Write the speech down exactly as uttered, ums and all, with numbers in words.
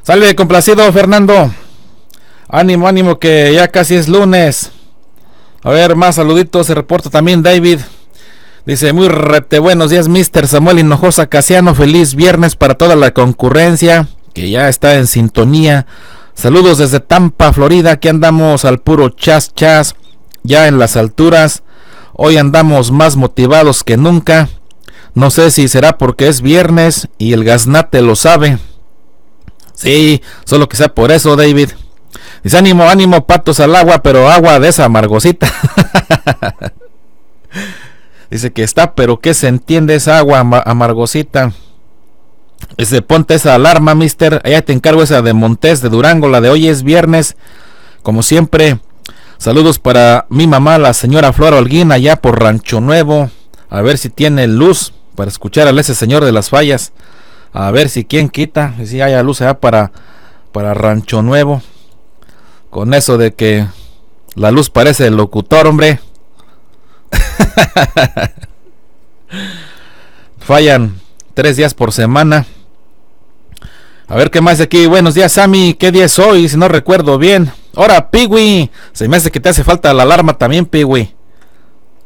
Salve, complacido Fernando. Ánimo, ánimo, que ya casi es lunes. A ver, más saluditos. Se reporta también David. Dice, muy rete buenos días, mister Samuel Hinojosa Casiano. Feliz viernes para toda la concurrencia que ya está en sintonía. Saludos desde Tampa, Florida. Aquí andamos al puro chas chas, ya en las alturas. Hoy andamos más motivados que nunca. No sé si será porque es viernes y el gaznate lo sabe. Sí, solo que sea por eso, David. Dice, ánimo, ánimo, patos al agua, pero agua de esa amargosita. Dice que está, pero que se entiende esa agua am- amargosita. Dice, ponte esa alarma, mister. Allá te encargo esa de Montes de Durango. La de hoy es viernes, como siempre. Saludos para mi mamá, la señora Flora Holguín, allá por Rancho Nuevo. A ver si tiene luz para escuchar a ese señor de las fallas. A ver si quién quita, si haya luz allá para, para Rancho Nuevo. Con eso de que la luz parece el locutor, hombre. Fallan tres días por semana. A ver qué más de aquí. Buenos días, Sammy. ¿Qué día es hoy? Si no recuerdo bien. Ahora, Piwi. Se me hace que te hace falta la alarma también, Piwi.